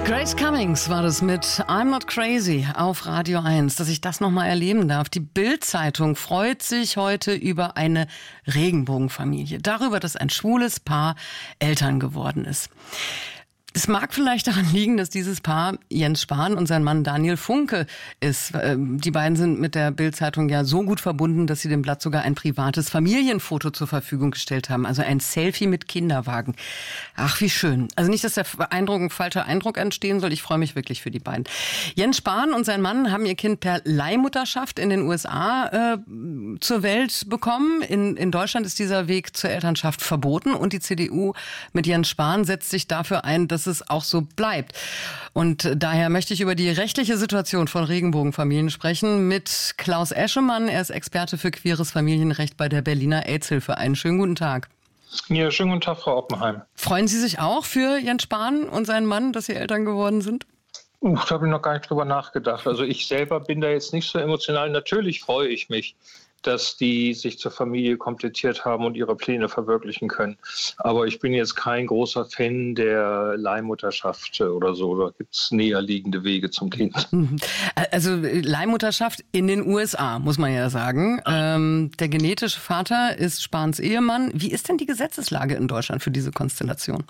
Grace Cummings war das mit I'm Not Crazy auf Radio 1, dass ich das nochmal erleben darf. Die Bild-Zeitung freut sich heute über eine Regenbogenfamilie. Darüber, dass ein schwules Paar Eltern geworden ist. Es mag vielleicht daran liegen, dass dieses Paar Jens Spahn und sein Mann Daniel Funke ist. Die beiden sind mit der Bild-Zeitung ja so gut verbunden, dass sie dem Blatt sogar ein privates Familienfoto zur Verfügung gestellt haben. Also ein Selfie mit Kinderwagen. Ach, wie schön. Also nicht, dass der ein falscher Eindruck entstehen soll. Ich freue mich wirklich für die beiden. Jens Spahn und sein Mann haben ihr Kind per Leihmutterschaft in den USA zur Welt bekommen. In Deutschland ist dieser Weg zur Elternschaft verboten. Und die CDU mit Jens Spahn setzt sich dafür ein, dass es auch so bleibt. Und daher möchte ich über die rechtliche Situation von Regenbogenfamilien sprechen mit Klaus Eschemann. Er ist Experte für queeres Familienrecht bei der Berliner AIDS-Hilfe. Einen schönen guten Tag. Ja, schönen guten Tag, Frau Oppenheim. Freuen Sie sich auch für Jens Spahn und seinen Mann, dass Sie Eltern geworden sind? Da habe ich noch gar nicht drüber nachgedacht. Also ich selber bin da jetzt nicht so emotional. Natürlich freue ich mich, dass die sich zur Familie komplettiert haben und ihre Pläne verwirklichen können. Aber ich bin jetzt kein großer Fan der Leihmutterschaft oder so. Da gibt es näher liegende Wege zum Kind. Also Leihmutterschaft in den USA, muss man ja sagen. Der genetische Vater ist Spahns Ehemann. Wie ist denn die Gesetzeslage in Deutschland für diese Konstellation?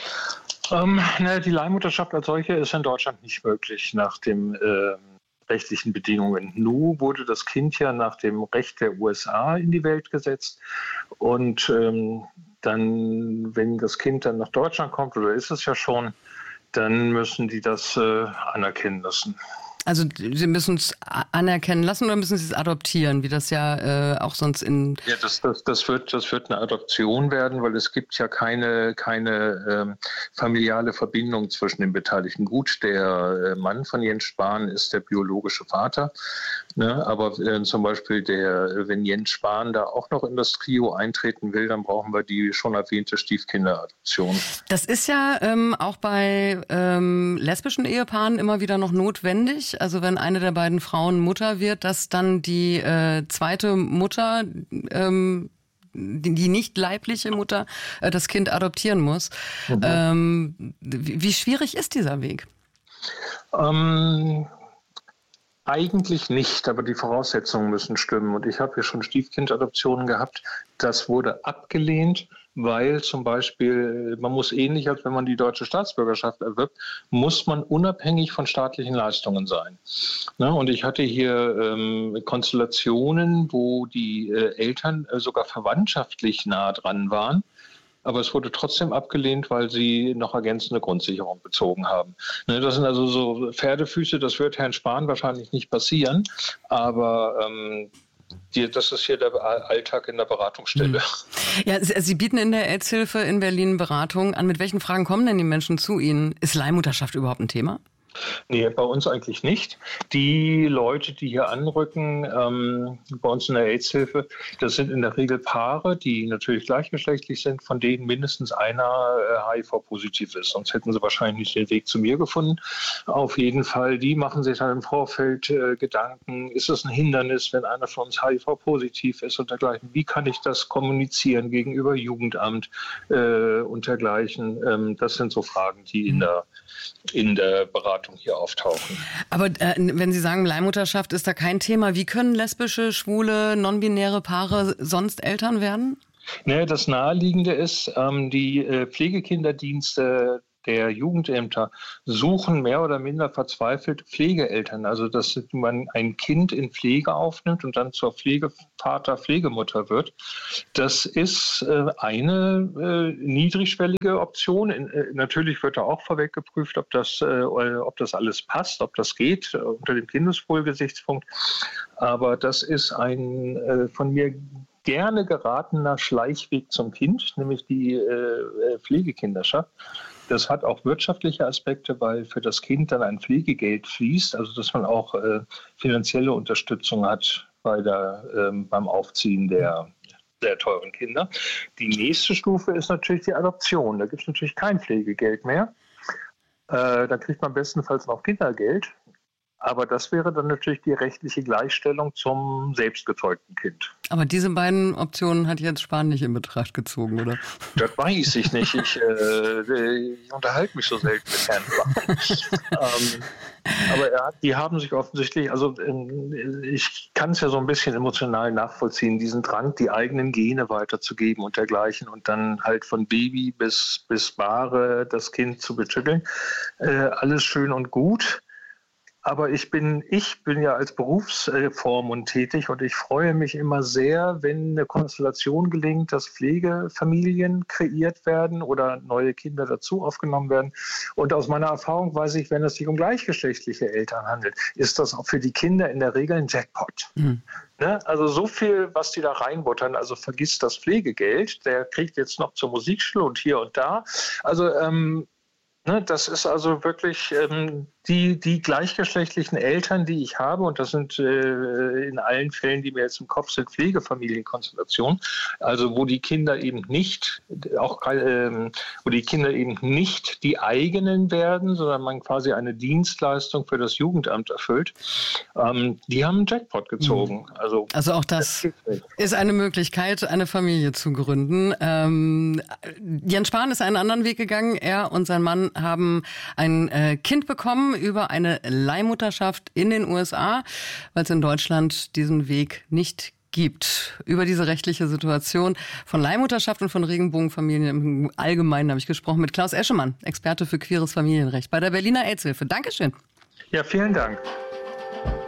Die Leihmutterschaft als solche ist in Deutschland nicht möglich nach dem rechtlichen Bedingungen. Nun wurde das Kind ja nach dem Recht der USA in die Welt gesetzt und dann, wenn das Kind dann nach Deutschland kommt, oder ist es ja schon, dann müssen die das anerkennen lassen. Also Sie müssen es anerkennen lassen oder müssen Sie es adoptieren, wie das ja auch sonst in... Ja, das wird eine Adoption werden, weil es gibt ja keine familiale Verbindung zwischen den Beteiligten. Gut, der Mann von Jens Spahn ist der biologische Vater, ne? Aber zum Beispiel wenn Jens Spahn da auch noch in das Trio eintreten will, dann brauchen wir die schon erwähnte Stiefkinderadoption. Das ist ja auch bei lesbischen Ehepaaren immer wieder noch notwendig. Also wenn eine der beiden Frauen Mutter wird, dass dann die zweite Mutter, die nicht leibliche Mutter, das Kind adoptieren muss. Mhm. Wie schwierig ist dieser Weg? Eigentlich nicht, aber die Voraussetzungen müssen stimmen. Und ich habe hier schon Stiefkindadoptionen gehabt. Das wurde abgelehnt, weil zum Beispiel, man muss ähnlich, als wenn man die deutsche Staatsbürgerschaft erwirbt, muss man unabhängig von staatlichen Leistungen sein. Ne? Und ich hatte hier Konstellationen, wo die Eltern sogar verwandtschaftlich nah dran waren. Aber es wurde trotzdem abgelehnt, weil sie noch ergänzende Grundsicherung bezogen haben. Ne, das sind also so Pferdefüße, das wird Herrn Spahn wahrscheinlich nicht passieren, aber das ist hier der Alltag in der Beratungsstelle. Ja, Sie bieten in der AIDS-Hilfe in Berlin Beratung an. Mit welchen Fragen kommen denn die Menschen zu Ihnen? Ist Leihmutterschaft überhaupt ein Thema? Nee, bei uns eigentlich nicht. Die Leute, die hier anrücken, bei uns in der AIDS-Hilfe, das sind in der Regel Paare, die natürlich gleichgeschlechtlich sind, von denen mindestens einer HIV-positiv ist. Sonst hätten sie wahrscheinlich nicht den Weg zu mir gefunden. Auf jeden Fall, die machen sich dann im Vorfeld Gedanken, ist es ein Hindernis, wenn einer von uns HIV-positiv ist und dergleichen? Wie kann ich das kommunizieren gegenüber Jugendamt und dergleichen? Das sind so Fragen, die in der Beratung hier auftauchen. Aber wenn Sie sagen, Leihmutterschaft ist da kein Thema, wie können lesbische, schwule, non-binäre Paare sonst Eltern werden? Ne, das Naheliegende ist, die Pflegekinderdienste der Jugendämter suchen mehr oder minder verzweifelt Pflegeeltern. Also dass man ein Kind in Pflege aufnimmt und dann zur Pflegevater, Pflegemutter wird. Das ist eine niedrigschwellige Option. Natürlich wird da auch vorweg geprüft, ob das alles passt, ob das geht unter dem Kindeswohlgesichtspunkt. Aber das ist ein von mir gerne geratener Schleichweg zum Kind, nämlich die Pflegekinderschaft. Das hat auch wirtschaftliche Aspekte, weil für das Kind dann ein Pflegegeld fließt, also dass man auch finanzielle Unterstützung hat beim Aufziehen der teuren Kinder. Die nächste Stufe ist natürlich die Adoption. Da gibt es natürlich kein Pflegegeld mehr. Da kriegt man bestenfalls noch Kindergeld. Aber das wäre dann natürlich die rechtliche Gleichstellung zum selbstgezeugten Kind. Aber diese beiden Optionen hat Jens Spahn nicht in Betracht gezogen, oder? Das weiß ich nicht. Ich unterhalte mich so selten mit Herrn Spahn. Aber die haben sich offensichtlich, also ich kann es ja so ein bisschen emotional nachvollziehen, diesen Drang, die eigenen Gene weiterzugeben und dergleichen und dann halt von Baby bis Bahre das Kind zu betütteln. Alles schön und gut. Aber ich bin ja als Berufsvormund tätig und ich freue mich immer sehr, wenn eine Konstellation gelingt, dass Pflegefamilien kreiert werden oder neue Kinder dazu aufgenommen werden. Und aus meiner Erfahrung weiß ich, wenn es sich um gleichgeschlechtliche Eltern handelt, ist das auch für die Kinder in der Regel ein Jackpot. Mhm. Ne? Also so viel, was die da reinbuttern, also vergiss das Pflegegeld, der kriegt jetzt noch zur Musikschule und hier und da. Also das ist also wirklich die gleichgeschlechtlichen Eltern, die ich habe, und das sind in allen Fällen, die mir jetzt im Kopf sind, Pflegefamilienkonstellationen, also wo die Kinder eben nicht die eigenen werden, sondern man quasi eine Dienstleistung für das Jugendamt erfüllt, die haben einen Jackpot gezogen. Also auch das ist eine Möglichkeit, eine Familie zu gründen. Jens Spahn ist einen anderen Weg gegangen. Er und sein Mann haben ein Kind bekommen über eine Leihmutterschaft in den USA, weil es in Deutschland diesen Weg nicht gibt. Über diese rechtliche Situation von Leihmutterschaft und von Regenbogenfamilien im Allgemeinen habe ich gesprochen mit Klaus Eschemann, Experte für queeres Familienrecht bei der Berliner AIDS-Hilfe. Dankeschön. Ja, vielen Dank.